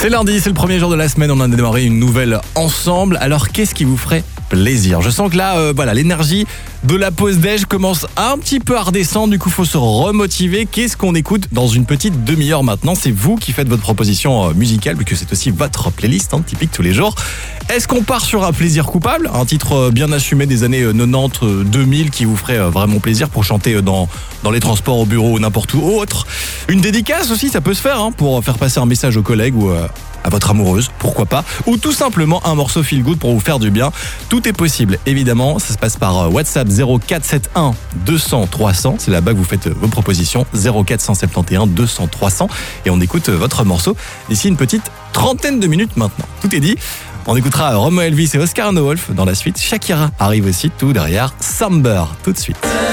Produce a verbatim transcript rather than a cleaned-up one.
C'est lundi, c'est le premier jour de la semaine, on a démarré une nouvelle ensemble. Alors qu'est-ce qui vous ferait plaisir? Je sens que là, euh, voilà, l'énergie de la pause déj commence un petit peu à redescendre, du coup faut se remotiver. Qu'est-ce qu'on écoute dans une petite demi-heure maintenant? C'est vous qui faites votre proposition euh, musicale, puisque c'est aussi votre playlist, hein, typique tous les jours. Est-ce qu'on part sur un plaisir coupable, un titre euh, bien assumé des années euh, quatre-vingt-dix, deux mille qui vous ferait euh, vraiment plaisir pour chanter euh, dans, dans les transports, au bureau ou n'importe où autre? Une dédicace aussi, ça peut se faire, hein, pour faire passer un message aux collègues ou euh, à votre amoureuse, pourquoi pas, ou tout simplement un morceau feel good pour vous faire du bien. Tout est possible, évidemment, ça se passe par WhatsApp zéro quatre sept un deux cents trois cents, c'est là-bas que vous faites vos propositions, zéro quatre sept un deux cents trois cents, et on écoute votre morceau d'ici une petite trentaine de minutes maintenant. Tout est dit, on écoutera Romo Elvis et Oscar No Wolf dans la suite, Shakira arrive aussi tout derrière, Samber, tout de suite.